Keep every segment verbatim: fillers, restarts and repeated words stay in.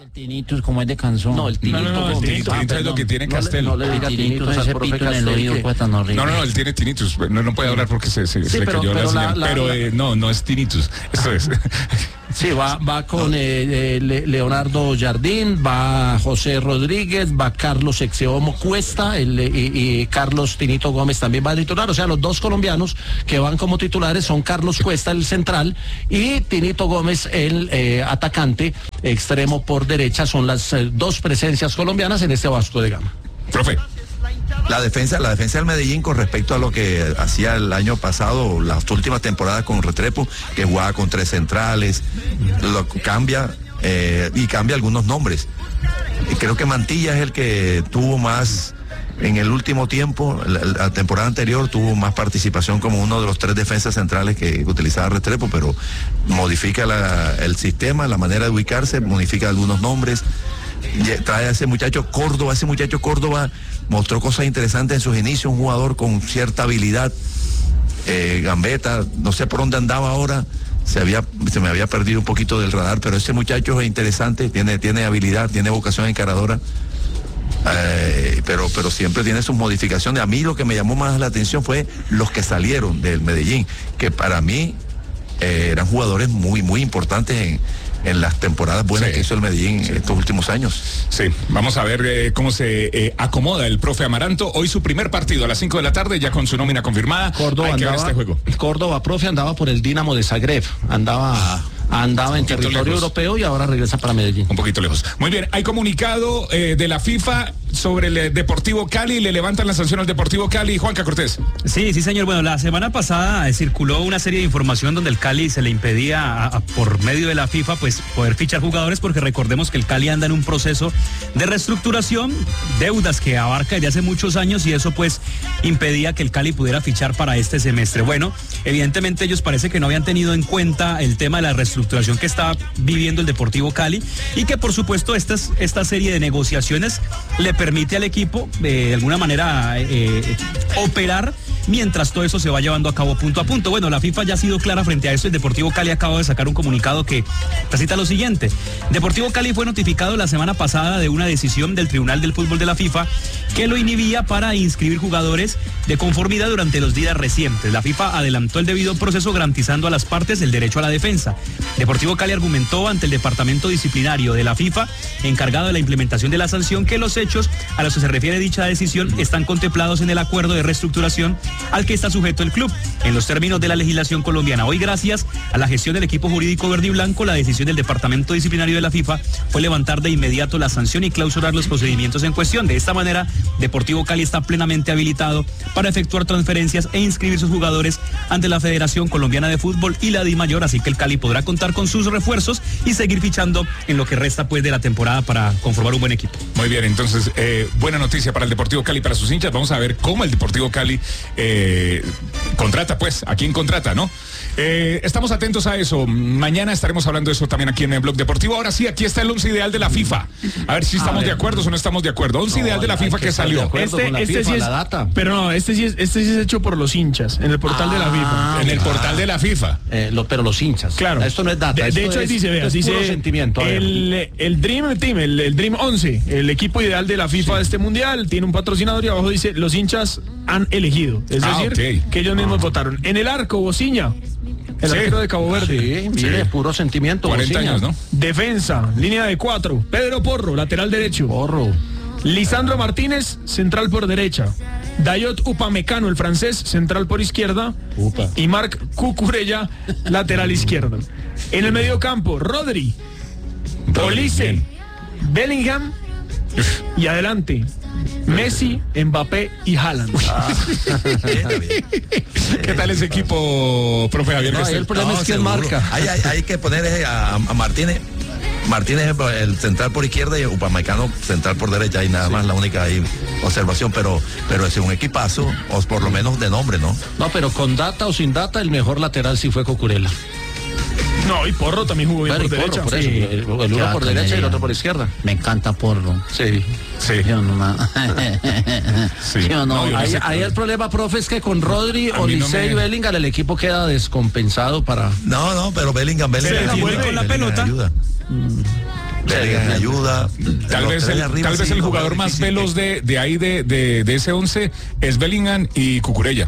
El Tinitus, como es de canción. No, el Tinitus. No, no, no, el Tinitus Ah, es lo que tiene no le- Castel. No le, diga El Tinitus Tinitus, al ese profe pito en el Castel, oído, que- pues tan horrible. No, no, no, él tiene tinnitus. No, no puede hablar porque se, se, Sí, se le pero- cayó pero la la- señal. la- pero la- eh, no, no es tinnitus. Eso es. Sí, va, va con eh, eh, Le- Leonardo Jardín, va José Rodríguez, va Carlos Exeomo Cuesta, el, eh, y, y Carlos Tinito Gómez también va a titular. O sea, los dos colombianos que van como titulares son Carlos Cuesta, el central, y Tinito Gómez, el eh, atacante extremo por derecha. Son las eh, dos presencias colombianas en este Vasco de Gama. Profe. La defensa, la defensa del Medellín con respecto a lo que hacía el año pasado, las últimas temporadas con Restrepo, que jugaba con tres centrales, lo cambia eh, y cambia algunos nombres. Y creo que Mantilla es el que tuvo más, en el último tiempo, la, la temporada anterior tuvo más participación como uno de los tres defensas centrales que utilizaba Restrepo, pero modifica la, el sistema, la manera de ubicarse, modifica algunos nombres. Trae a ese muchacho Córdoba, ese muchacho Córdoba mostró cosas interesantes en sus inicios, un jugador con cierta habilidad, eh, gambeta, no sé por dónde andaba ahora, se había, se me había perdido un poquito del radar, pero ese muchacho es interesante, tiene, tiene habilidad, tiene vocación encaradora, eh, pero, pero siempre tiene sus modificaciones. A mí lo que me llamó más la atención fue los que salieron del Medellín, que para mí eh, eran jugadores muy, muy importantes en en las temporadas buenas Sí. que hizo el Medellín Sí. estos últimos años. Sí, vamos a ver eh, cómo se eh, acomoda el profe Amaranto. Hoy su primer partido a las cinco de la tarde, ya con su nómina confirmada. Córdoba Hay que ver andaba, este juego. Córdoba, profe, andaba por el Dinamo de Zagreb, andaba, Ah, andaba en un poquito territorio lejos. europeo y ahora regresa para Medellín. Un poquito lejos. Muy bien, hay comunicado eh, de la FIFA sobre el eh, Deportivo Cali. Le levantan la sanción al Deportivo Cali. Juanca Cortés. Sí, sí, señor. Bueno, la semana pasada eh, circuló una serie de información donde el Cali se le impedía, a, a, por medio de la FIFA, pues poder fichar jugadores, porque recordemos que el Cali anda en un proceso de reestructuración, deudas que abarca desde hace muchos años, y eso pues impedía que el Cali pudiera fichar para este semestre. Bueno, evidentemente ellos parece que no habían tenido en cuenta el tema de la reestructuración que está viviendo el Deportivo Cali, y que por supuesto estas, esta serie de negociaciones le permite al equipo eh, de alguna manera eh, operar mientras todo eso se va llevando a cabo punto a punto. Bueno, la FIFA ya ha sido clara frente a eso. El Deportivo Cali acaba de sacar un comunicado que recita lo siguiente: Deportivo Cali fue notificado la semana pasada de una decisión del Tribunal del Fútbol de la FIFA que lo inhibía para inscribir jugadores de conformidad durante los días recientes. La FIFA adelantó el debido proceso garantizando a las partes el derecho a la defensa. Deportivo Cali argumentó ante el Departamento Disciplinario de la FIFA, encargado de la implementación de la sanción, que los hechos a los que se refiere dicha decisión están contemplados en el acuerdo de reestructuración al que está sujeto el club, en los términos de la legislación colombiana. Hoy, gracias a la gestión del equipo jurídico verde y blanco, la decisión del Departamento Disciplinario de la FIFA fue levantar de inmediato la sanción y clausurar los procedimientos en cuestión. De esta manera, Deportivo Cali está plenamente habilitado para efectuar transferencias e inscribir sus jugadores ante la Federación Colombiana de Fútbol y la DIMAYOR, así que el Cali podrá contar con sus refuerzos y seguir fichando en lo que resta pues de la temporada para conformar un buen equipo. Muy bien, entonces, eh, buena noticia para el Deportivo Cali, para sus hinchas. Vamos a ver cómo el Deportivo Cali eh, contrata, pues, a quién contrata, ¿no? Eh, estamos atentos a eso. Mañana estaremos hablando de eso también aquí en el Blog Deportivo. Ahora sí, aquí está el once ideal de la FIFA. A ver si estamos de acuerdo o no estamos de acuerdo. Once ideal de la FIFA que salió. Este, Este, este FIFA, sí es, la data. pero no, este sí es, este sí es hecho por los hinchas, en el portal de la FIFA. En el portal de la FIFA. Eh, lo, pero los hinchas. Claro. Esto no es data. De, esto de hecho, ahí es, dice, vea, esto es dice puro sentimiento. A ver. el, el Dream Team, el, el Dream once, el equipo ideal de la FIFA Sí. de este mundial, tiene un patrocinador y abajo dice, los hinchas han elegido. Es Ah, decir, ok. que ellos mismos votaron. En el arco, Bociña, el Sí. arquero de Cabo Verde. Sí, mire, Sí. puro sentimiento. cuarenta Bociña. años, ¿no? Defensa, línea de cuatro, Pedro Porro, lateral derecho. Porro. Lisandro Martínez, central por derecha. Dayot Upamecano, el francés, central por izquierda. Upa. Y Marc Cucurella, lateral izquierdo. En el medio campo, Rodri, Olise, Bien. Bellingham y adelante, Messi, Mbappé y Haaland. ¿Qué tal ese equipo, profe Javier No, ahí Castel? el problema No, es quién seguro. marca. Hay, hay, hay que poner eh, a, a Martínez. Martínez es el central por izquierda y Upamecano central por derecha, y nada más la única ahí observación, pero pero es un equipazo, o por lo menos de nombre, ¿no? No, pero con data o sin data, el mejor lateral sí fue Cucurella. No, y Porro también jugó bien Bueno, y por Porro, derecha. por eso. Sí. El, el uno Qué por derecha y el bacanería. otro por izquierda. Me encanta Porro. Sí. Sí. Yo no ma- Sí. ¿Sí o no? No, yo no Ahí, sé. ahí el problema, profe, es que con Rodri, A mí no Olise me- y Bellingham el equipo queda descompensado para... No, no, pero Bellingham, Bellingham, Bellingham ayuda, vuelve con la Bellingham pelota. ayuda. Bellingham ayuda. Tal Los vez tres el, de arriba, tal vez sí, el lo jugador veo más difícil. veloz de, de ahí de, de, de ese once es Bellingham y Cucurella.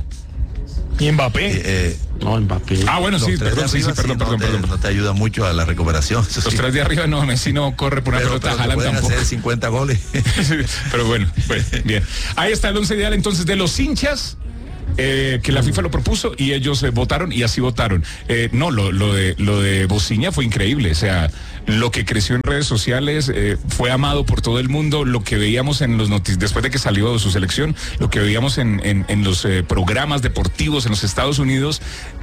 Y Mbappé. Eh, eh, No, Mbappé. Ah, bueno, los sí, tres de perdón, sí, sí, arriba perdón, no perdón, te, perdón. no te ayuda mucho a la recuperación. Eso Los sí. tres de arriba no, Messi no corre por una pero, pelota, pero te Haaland pueden tampoco. hacer cincuenta goles. Pero bueno, pues, bien. Ahí está el once ideal entonces de los hinchas. Eh, que la FIFA lo propuso y ellos eh, votaron y así votaron. Eh, no, lo, lo de lo de Bociña fue increíble, o sea, lo que creció en redes sociales eh, fue amado por todo el mundo, lo que veíamos en los noticias, después de que salió de su selección, lo que veíamos en, en, en los eh, programas deportivos en los Estados Unidos,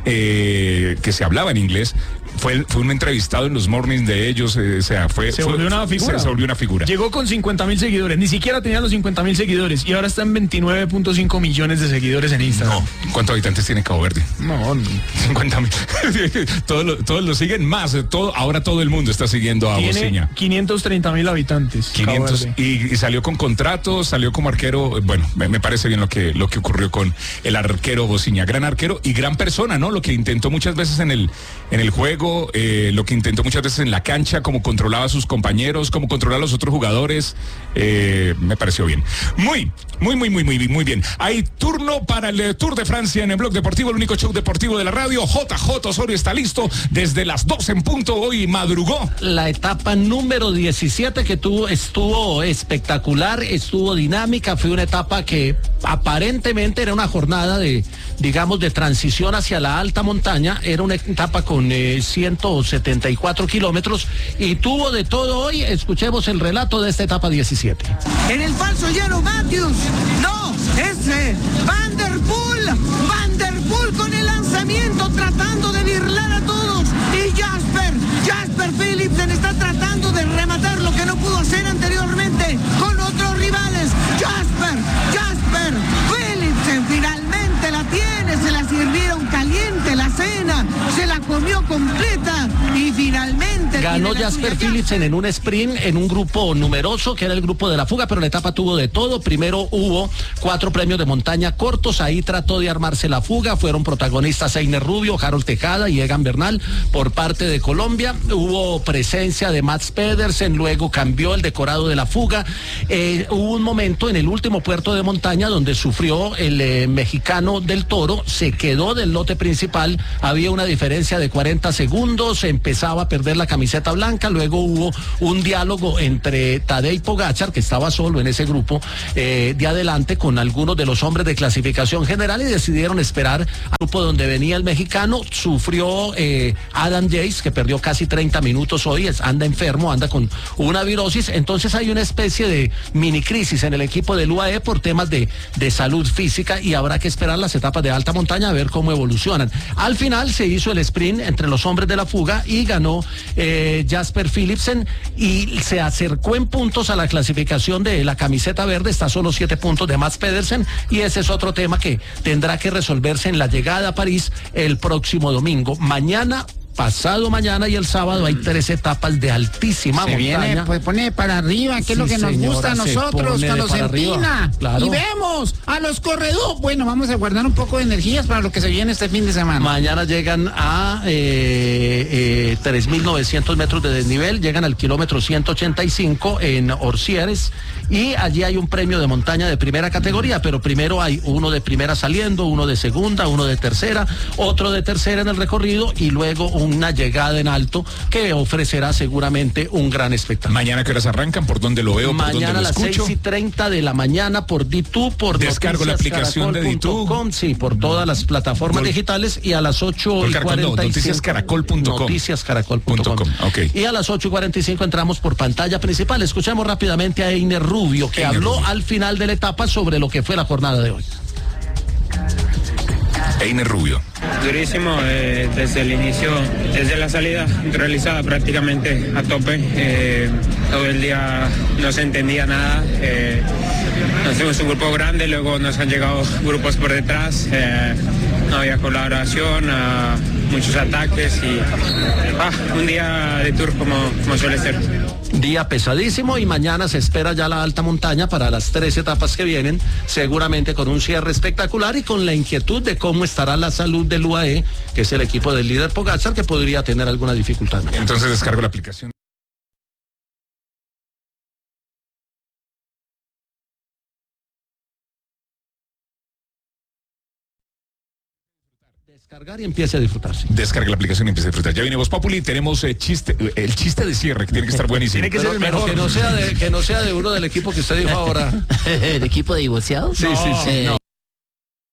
eh, que se hablaba en inglés, fue, fue un entrevistado en los mornings de ellos, eh, o sea, fue... Se fue- volvió una figura. Se, se volvió una figura. Llegó con cincuenta mil seguidores, ni siquiera tenía los cincuenta mil seguidores y ahora está en veintinueve punto cinco millones de seguidores en Instagram. No, ¿cuántos habitantes tiene Cabo Verde? No, no. cincuenta mil. todos, lo, todos lo siguen más. eh, Todo, ahora todo el mundo está siguiendo a Tiene Bociña. quinientos treinta mil habitantes. Cabo quinientos Verde. y, y salió con contrato, salió como arquero. Bueno, me, me parece bien lo que lo que ocurrió con el arquero Bociña, gran arquero y gran persona, ¿no? Lo que intentó muchas veces en el en el juego, eh, lo que intentó muchas veces en la cancha, cómo controlaba a sus compañeros, cómo controlaba a los otros jugadores, eh, me pareció bien. Muy, muy, muy, muy, muy, muy bien. Hay turno para el eh, Tour de Francia en el Blog Deportivo, el único show deportivo de la radio. J J Osorio está listo desde las doce en punto. Hoy madrugó. La etapa número diecisiete que tuvo estuvo espectacular, estuvo dinámica, fue una etapa que aparentemente era una jornada de, digamos, de transición hacia la alta montaña, era una etapa con eh, ciento setenta y cuatro kilómetros y tuvo de todo hoy. Escuchemos el relato de esta etapa diecisiete. En el falso Yellow Matthews. No, ese Van der Poel. Van der Poel con el lanzamiento tratando de birlar a todos. Y Jasper, Jasper Philipsen está tratando de rematar lo que no pudo hacer anteriormente con otros rivales. Jasper, Jasper Philipsen finalmente la tiene. Se la sirvieron caliente la cena. Se la comió completa y finalmente Ganó tiene la Jasper suya Philipsen en un sprint, en un grupo numeroso, que era el grupo de la fuga, pero la etapa tuvo de todo. Primero hubo cuatro premios de montaña cortos, ahí trató de armarse la fuga, fueron protagonistas Einer Rubio, Harold Tejada y Egan Bernal por parte de Colombia. Hubo presencia de Mats Pedersen, luego cambió el decorado de la fuga. Eh, hubo un momento en el último puerto de montaña donde sufrió el eh, mexicano del Toro, se quedó del lote principal, había una diferencia de cuarenta segundos, empezaba a perder la camiseta blanca, luego hubo un diálogo entre Tadej Pogačar, que estaba solo en ese grupo eh, de adelante, con algunos de los hombres de clasificación general, y decidieron esperar al grupo donde venía el mexicano. Sufrió eh, Adam Yates, que perdió casi treinta minutos hoy, es, anda enfermo, anda con una virosis, entonces hay una especie de mini crisis en el equipo del U A E por temas de, de salud física, y habrá que esperar las etapas de alta montaña a ver cómo evolucionan. Al final se hizo el sprint entre los hombres de la fuga y ganó eh, Jasper Philipsen y se acercó en puntos a la clasificación de la camiseta verde, está a solo siete puntos de Mats Pedersen, y ese es otro tema que tendrá que resolverse en la llegada a París el próximo domingo. Mañana, pasado mañana y el sábado hay tres etapas de altísima Se montaña. viene, pues pone para arriba, que es lo Sí, que nos señora, gusta a se nosotros pone cuando de se para arriba, empina. claro. Y vemos a los corredores. Bueno, vamos a guardar un poco de energías para lo que se viene este fin de semana. Mañana llegan a eh, eh, tres mil novecientos metros de desnivel, llegan al kilómetro ciento ochenta y cinco en Orcieres, y allí hay un premio de montaña de primera categoría, pero primero hay uno de primera saliendo, uno de segunda, uno de tercera, otro de tercera en el recorrido, y luego una llegada en alto que ofrecerá seguramente un gran espectáculo. Mañana, ¿qué horas arrancan? ¿Por dónde lo veo? ¿Por dónde Mañana a lo las escucho? seis y treinta de la mañana por D dos, por Descargo la aplicación de D dos. noticias caracol punto com, sí, por todas las plataformas Gol. digitales, y a las ocho Gol y Caracol, no, cuarenta y cinco. noticias caracol punto com. noticias caracol punto com. Ok. Y a las ocho y cuarenta y cinco entramos por pantalla principal. Escuchemos rápidamente a Einer Rubio, que Einer habló Rubio. al final de la etapa sobre lo que fue la jornada de hoy. Einer Rubio. Durísimo, eh, desde el inicio, desde la salida realizada prácticamente a tope. Eh, todo el día no se entendía nada. Eh, nos fuimos un grupo grande, luego nos han llegado grupos por detrás. Eh, no había colaboración, ah, muchos ataques y ah, un día de tour como, como suele ser. Día pesadísimo, y mañana se espera ya la alta montaña para las tres etapas que vienen, seguramente con un cierre espectacular y con la inquietud de cómo estará la salud del U A E, que es el equipo del líder Pogačar, que podría tener alguna dificultad. Entonces descargo la aplicación. Descargar y empiece a disfrutarse. Descarga la aplicación y empieza a disfrutar. Ya viene Voz Populi, tenemos eh, chiste, eh, el chiste de cierre que tiene que estar buenísimo. Tiene que ser el Pero mejor. que no sea de, que no sea de uno del equipo que usted dijo ahora. ¿El equipo de divorciados? Sí, sí, sí. Eh, no.